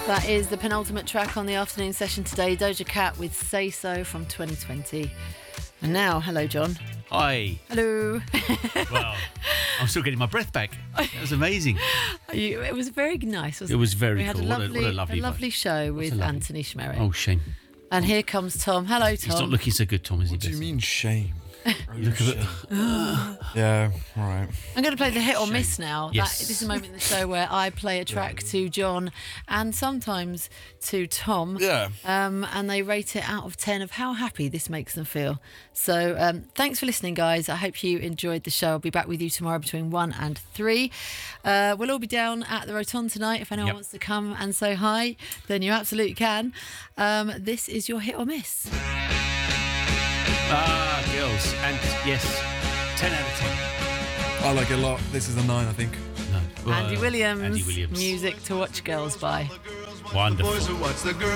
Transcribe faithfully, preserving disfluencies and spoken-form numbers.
That is the penultimate track on the afternoon session today, Doja Cat with Say So from twenty twenty. And now, hello, John. Hi. Hello. Well, I'm still getting my breath back. That was amazing. You, it was very nice, wasn't it? It was very we had cool. A lovely, what, a, what a lovely, a lovely show with lovely... Anthony Schmerich. Oh, shame. And here comes Tom. Hello, Tom. He's not looking so good, Tom, is he? What do you mean shame? Look at it. Yeah, all right. I'm going to play the hit or miss now. Yes. That, this is a moment in the show where I play a track to John and sometimes to Tom. Yeah. Um, and they rate it out of ten of how happy this makes them feel. So um, thanks for listening, guys. I hope you enjoyed the show. I'll be back with you tomorrow between one and three. Uh, we'll all be down at the Rotonde tonight. If anyone Yep. wants to come and say hi, then you absolutely can. Um, this is your hit or miss. Ah, girls. And yes, ten out of ten. I like it a lot. This is a nine, I think. No. Andy Uh, Williams. Andy Williams. Music to watch girls by. Wonderful. Boys who watch the girls.